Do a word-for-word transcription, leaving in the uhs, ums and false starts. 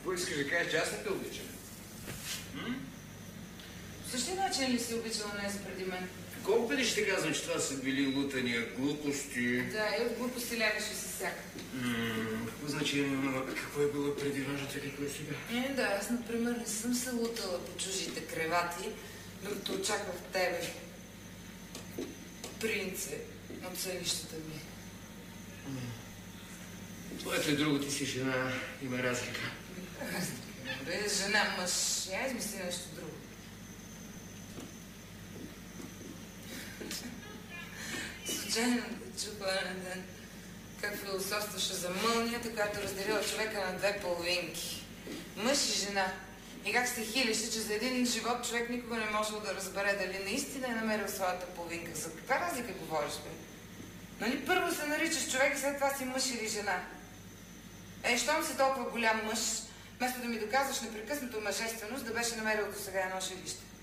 Какво искаш да кажеш, че аз не те обичам? По същия начин ли си обичала нея за преди мен? Колко пъти ще казвам, че това са били лутания, глупости? Да, и от глупости лягаш и се сяка. Какво значение има? Какво е било преди важната, какво е сега? Е, да, аз, например, не съм се лутала по чужите кревати, докато очаквах тебе, принце, от сънищата ми. Твоето е друго, ти си жена, има разлика. Разлика, бе, жена, мъж, я измисли нещо друго. Случайно да чуха на ден как философстваше за мълнията, която разделила човека на две половинки. Мъж и жена. И как се хилеше, че за един живот човек никога не можел да разбере дали наистина е намерил своята половинка. За каква разлика говориш, бе? Нали първо се наричаш човек и след това си мъж или жена? Е, щом си толкова голям мъж, вместо да ми доказваш непрекъснато мъжественост, да беше намерил до сега едно жилище.